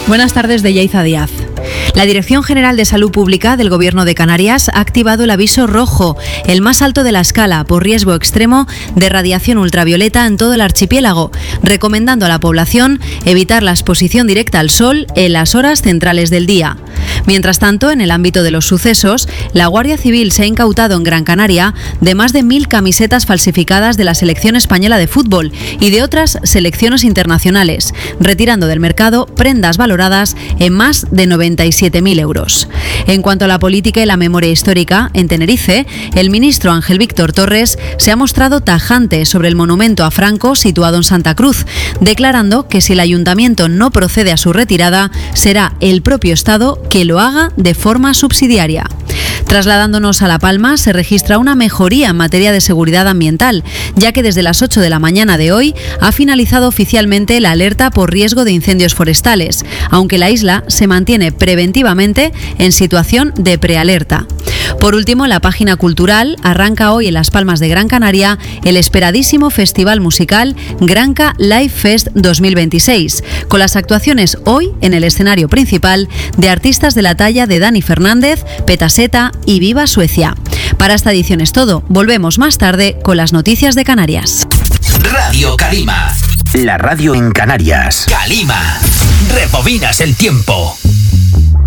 Buenas tardes, de Yaiza Díaz. La Dirección General de Salud Pública del Gobierno de Canarias ha activado el aviso rojo, el más alto de la escala, por riesgo extremo de radiación ultravioleta en todo el archipiélago, recomendando a la población evitar la exposición directa al sol en las horas centrales del día. Mientras tanto, en el ámbito de los sucesos, la Guardia Civil se ha incautado en Gran Canaria de más de 1.000 camisetas falsificadas de la selección española de fútbol y de otras selecciones internacionales, retirando del mercado prendas valoradas en más de 97.000 euros. En cuanto a la política y la memoria histórica, en Tenerife, el ministro Ángel Víctor Torres se ha mostrado tajante sobre el monumento a Franco situado en Santa Cruz, declarando que si el ayuntamiento no procede a su retirada, será el propio Estado que lo haga de forma subsidiaria. Trasladándonos a La Palma, se registra una mejoría en materia de seguridad ambiental, ya que desde las 8 de la mañana de hoy ha finalizado oficialmente la alerta por riesgo de incendios forestales, aunque la isla se mantiene preventivamente en situación de prealerta. Por último, en la página cultural arranca hoy en Las Palmas de Gran Canaria el esperadísimo festival musical Granca Live Fest 2026, con las actuaciones hoy en el escenario principal de artistas de la talla de Dani Fernández, Petaseta y Viva Suecia. Para esta edición es todo. Volvemos más tarde con las noticias de Canarias. Radio Calima. La radio en Canarias. Calima. Rebobinas el tiempo.